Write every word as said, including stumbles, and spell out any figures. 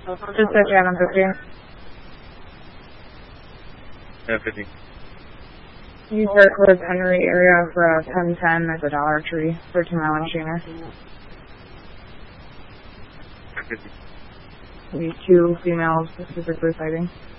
Just at Channel fifty. Yeah, fifty. You work with Henry area for a ten ten at the Dollar Tree, thirteen mile and Shaner. fifty. These two females specifically fighting.